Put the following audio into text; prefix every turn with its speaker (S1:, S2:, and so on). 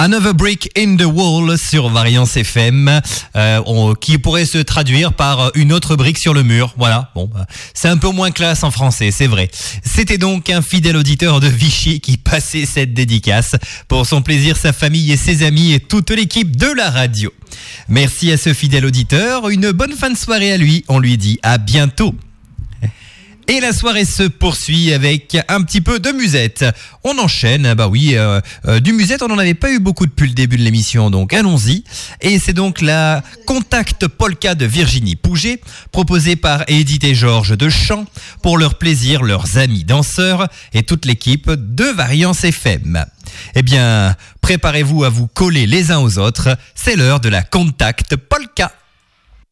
S1: Another Brick in the Wall sur Variance FM, qui pourrait se traduire par une autre brique sur le mur. Voilà, bon, c'est un peu moins classe en français, c'est vrai. C'était donc un fidèle auditeur de Vichy qui passait cette dédicace pour son plaisir, sa famille et ses amis et toute l'équipe de la radio. Merci à ce fidèle auditeur, une bonne fin de soirée à lui, on lui dit à bientôt. Et la soirée se poursuit avec un petit peu de musette. On enchaîne, du musette, on n'en avait pas eu beaucoup depuis le début de l'émission, donc allons-y. Et c'est donc la Contact Polka de Virginie Pouget, proposée par Edith et Georges de Chant, pour leur plaisir, leurs amis danseurs et toute l'équipe de Variance FM. Eh bien, préparez-vous à vous coller les uns aux autres, c'est l'heure de la Contact Polka.